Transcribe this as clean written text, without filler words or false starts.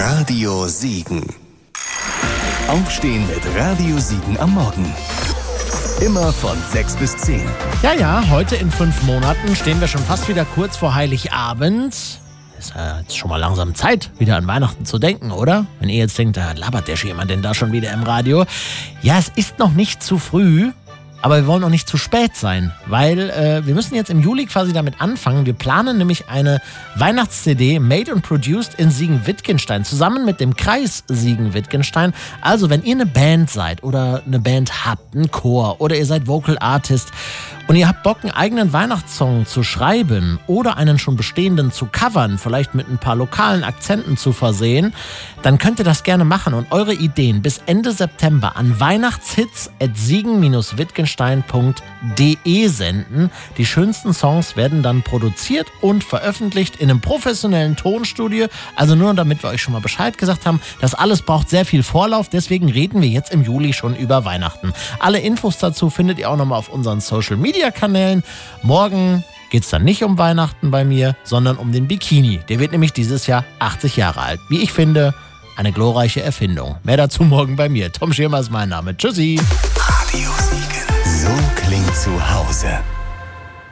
Radio Siegen. Aufstehen mit Radio Siegen am Morgen. Immer von 6 bis 10. Ja, heute in 5 Monaten stehen wir schon fast wieder kurz vor Heiligabend. Ist ja jetzt schon mal langsam Zeit, wieder an Weihnachten zu denken, oder? Wenn ihr jetzt denkt, da labert der jemand denn da schon wieder im Radio. Ja, es ist noch nicht zu früh. Aber wir wollen auch nicht zu spät sein, weil wir müssen jetzt im Juli quasi damit anfangen. Wir planen nämlich eine Weihnachts-CD made and produced in Siegen-Wittgenstein, zusammen mit dem Kreis Siegen-Wittgenstein. Also wenn ihr eine Band seid oder eine Band habt, einen Chor oder ihr seid Vocal Artist und ihr habt Bock, einen eigenen Weihnachtssong zu schreiben oder einen schon bestehenden zu covern, vielleicht mit ein paar lokalen Akzenten zu versehen, dann könnt ihr das gerne machen und eure Ideen bis Ende September an weihnachtshits@siegen-wittgenstein.de senden. Die schönsten Songs werden dann produziert und veröffentlicht in einem professionellen Tonstudio. Also nur damit wir euch schon mal Bescheid gesagt haben, das alles braucht sehr viel Vorlauf, deswegen reden wir jetzt im Juli schon über Weihnachten. Alle Infos dazu findet ihr auch nochmal auf unseren Social-Media-Kanälen. Morgen geht es dann nicht um Weihnachten bei mir, sondern um den Bikini. Der wird nämlich dieses Jahr 80 Jahre alt. Wie ich finde, eine glorreiche Erfindung. Mehr dazu morgen bei mir. Tom Schirmer ist mein Name. Tschüssi. Radio Siegen. So klingt zu Hause.